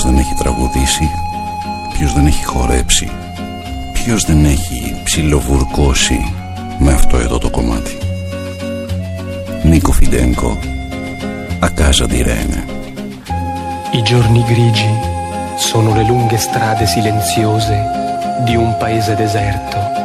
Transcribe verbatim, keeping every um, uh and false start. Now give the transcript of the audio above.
Ποιος δεν έχει τραγουδήσει, ποιος δεν έχει χορέψει, ποιος δεν έχει ψιλοβουρκώσει με αυτό εδώ το κομμάτι. Νίκο Φιντένκο, A casa di Rene. I giorni grigi sono le lunghe strade silenziose di un paese deserto.